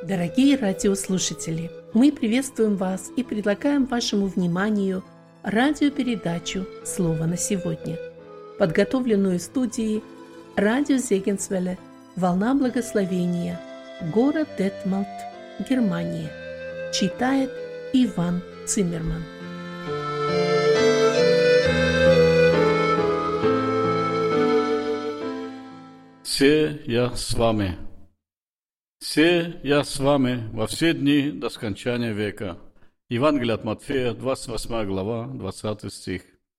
Дорогие радиослушатели, мы приветствуем вас и предлагаем вашему вниманию радиопередачу «Слово на сегодня», подготовленную в студии радио Зегенсвелле «Волна благословения», город Детмалт, Германия. Читает Иван Циммерман. «Се я с вами». «Се я с вами во все дни до скончания века». Евангелие от Матфея, 28 глава, 20 стих.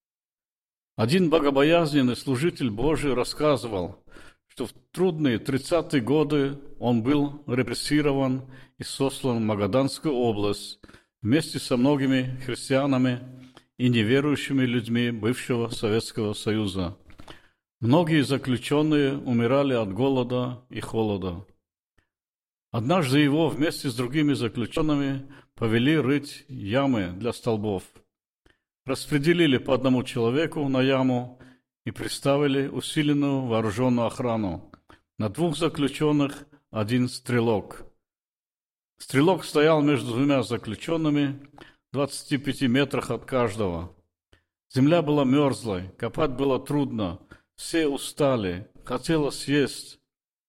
Один богобоязненный служитель Божий рассказывал, что в трудные 30-е годы он был репрессирован и сослан в Магаданскую область вместе со многими христианами и неверующими людьми бывшего Советского Союза. Многие заключенные умирали от голода и холода. Однажды его вместе с другими заключенными повели рыть ямы для столбов. Распределили по одному человеку на яму и приставили усиленную вооруженную охрану. На двух заключенных один стрелок. Стрелок стоял между двумя заключенными в 25 метрах от каждого. Земля была мерзлой, копать было трудно, все устали, хотелось есть.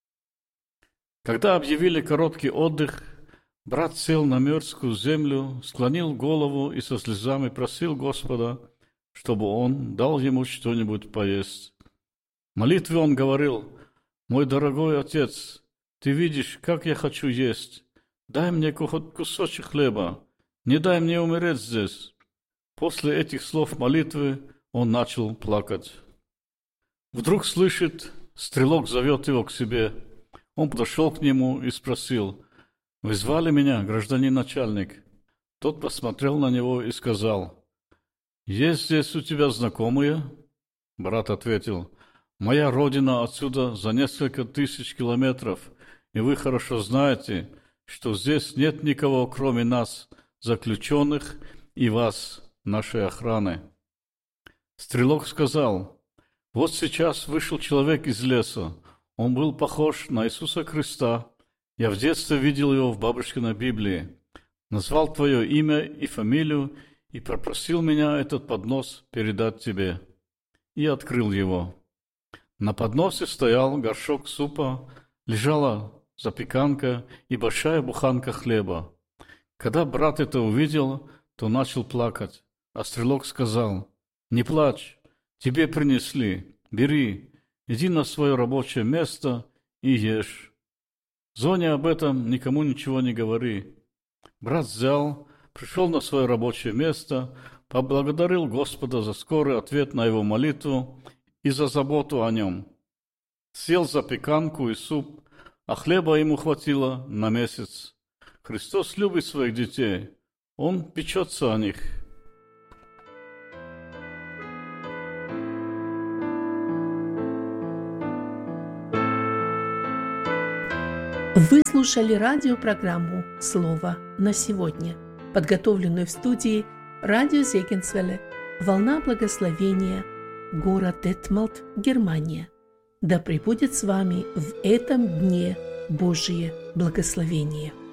Когда объявили короткий отдых, брат сел на мерзкую землю, склонил голову и со слезами просил Господа, чтобы он дал ему что-нибудь поесть. В молитве он говорил: «Мой дорогой Отец, ты видишь, как я хочу есть. Дай мне хоть кусочек хлеба, не дай мне умереть здесь». После этих слов молитвы он начал плакать. Вдруг слышит, стрелок зовет его к себе. Он подошел к нему и спросил: «Вы звали меня, гражданин начальник?» Тот посмотрел на него и сказал: «Есть здесь у тебя знакомые?» Брат ответил: «Моя родина отсюда за несколько тысяч километров, и вы хорошо знаете, что здесь нет никого, кроме нас, заключенных, и вас, нашей охраны». Стрелок сказал: «Вот сейчас вышел человек из леса. Он был похож на Иисуса Христа. Я в детстве видел его в бабушкиной Библии. Назвал твое имя и фамилию и попросил меня этот поднос передать тебе». И открыл его. На подносе стоял горшок супа, лежала запеканка и большая буханка хлеба. Когда брат это увидел, то начал плакать. А стрелок сказал: «Не плачь, тебе принесли, бери, иди на свое рабочее место и ешь. Зоне об этом никому ничего не говори». Брат взял, пришел на свое рабочее место, поблагодарил Господа за скорый ответ на его молитву и за заботу о нем. Съел запеканку и суп, а хлеба ему хватило на месяц. Христос любит своих детей, Он печется о них. Вы слушали радиопрограмму «Слово на сегодня», подготовленную в студии радио Зегенсвелле «Волна благословения», город Детмалт, Германия. Да пребудет с вами в этом дне Божие благословение.